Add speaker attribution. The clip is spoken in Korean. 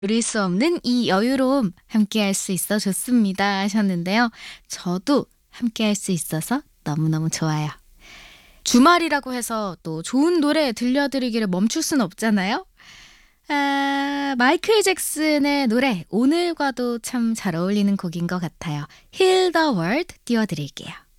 Speaker 1: 누릴 수 없는 이 여유로움 함께할 수 있어 좋습니다 하셨는데요. 저도 함께할 수 있어서 너무너무 좋아요. 주말이라고 해서 또 좋은 노래 들려드리기를 멈출 순 없잖아요. 마이클 잭슨의 노래 오늘과도 참 잘 어울리는 곡인 것 같아요. Heal the World 띄워드릴게요.